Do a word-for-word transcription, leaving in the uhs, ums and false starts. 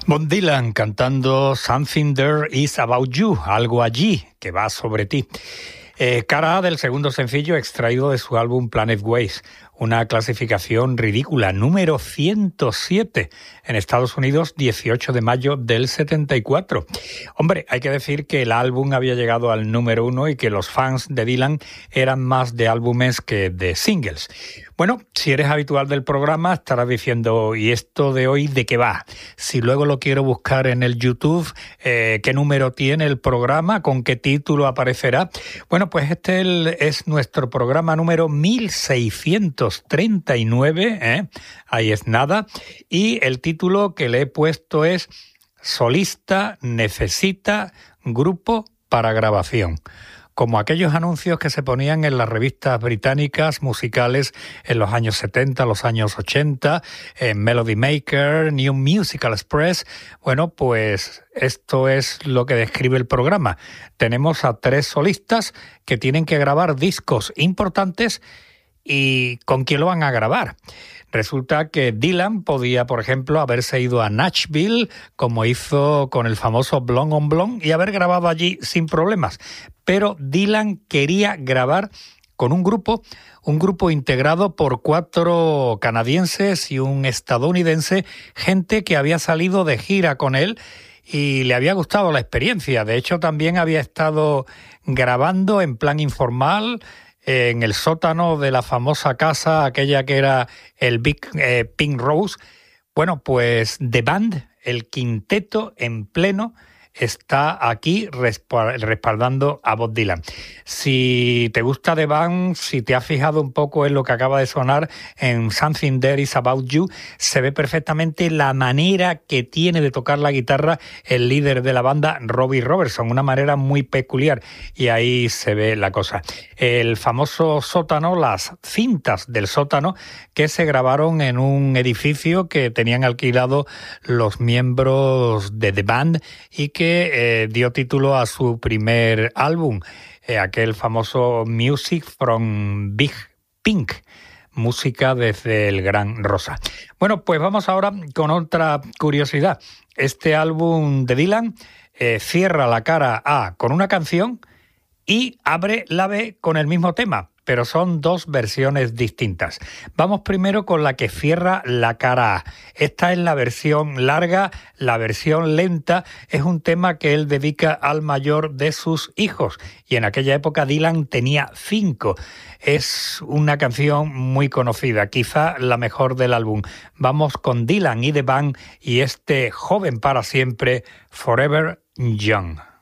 Bob Dylan cantando Something There Is About You, algo allí que va sobre ti. Eh, cara A del segundo sencillo extraído de su álbum Planet Waves, una clasificación ridícula, número ciento siete en Estados Unidos, dieciocho de mayo del setenta y cuatro. Hombre, hay que decir que el álbum había llegado al número uno y que los fans de Dylan eran más de álbumes que de singles. Bueno, si eres habitual del programa estarás diciendo, ¿y esto de hoy de qué va? Si luego lo quiero buscar en el YouTube, eh, ¿qué número tiene el programa? ¿Con qué título aparecerá? Bueno, pues este es nuestro programa número mil seiscientos treinta y nueve, ¿eh? Ahí es nada. Y el título que le he puesto es Solista necesita grupo para grabación. Como aquellos anuncios que se ponían en las revistas británicas musicales en los años setenta, los años ochenta, en Melody Maker, New Musical Express. Bueno, pues esto es lo que describe el programa. Tenemos a tres solistas que tienen que grabar discos importantes. ¿Y con quién lo van a grabar? Resulta que Dylan podía, por ejemplo, haberse ido a Nashville, como hizo con el famoso Blonde on Blonde, y haber grabado allí sin problemas. Pero Dylan quería grabar con un grupo, un grupo integrado por cuatro canadienses y un estadounidense, gente que había salido de gira con él y le había gustado la experiencia. De hecho, también había estado grabando en plan informal en el sótano de la famosa casa, aquella que era el Big eh, Pink Rose. Bueno, pues The Band, el quinteto en pleno, está aquí respaldando a Bob Dylan. Si te gusta The Band, si te has fijado un poco en lo que acaba de sonar en Something There Is About You, se ve perfectamente la manera que tiene de tocar la guitarra el líder de la banda, Robbie Robertson, una manera muy peculiar, y ahí se ve la cosa. El famoso sótano, las cintas del sótano que se grabaron en un edificio que tenían alquilado los miembros de The Band y que Eh, dio título a su primer álbum, eh, aquel famoso Music from Big Pink, música desde el Gran Rosa. Bueno, pues vamos ahora con otra curiosidad. Este álbum de Dylan eh, cierra la cara A con una canción y abre la B con el mismo tema, pero son dos versiones distintas. Vamos primero con la que cierra la cara A. Esta es la versión larga, la versión lenta. Es un tema que él dedica al mayor de sus hijos. Y en aquella época Dylan tenía cinco. Es una canción muy conocida, quizá la mejor del álbum. Vamos con Dylan y The Band y este Joven para siempre, Forever Young.